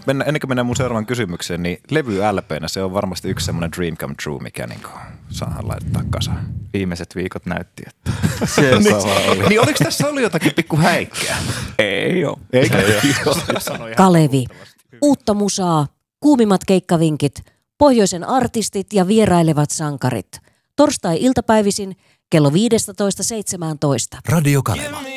ennen kuin mennään mun seuraavaan kysymykseen, niin levy LP:nä se on varmasti yksi semmoinen dream come true, mikä niinku saadaan laittaa kasaan. Viimeiset viikot näytti, että Niin oliko tässä ollut jotakin pikku häikkeä? ei oo. Eikä? Kalevi. Uutta musaa, kuumimmat keikkavinkit, pohjoisen artistit ja vierailevat sankarit. Torstai-iltapäivisin kello 15.17. Radio Kaleva.